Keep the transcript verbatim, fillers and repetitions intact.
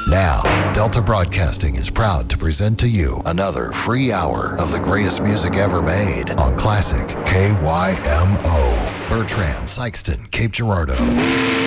Now, Delta Broadcasting is proud to present to you another free hour of the greatest music ever made on Classic K Y M O. Bertrand, Sykeston, Cape Girardeau.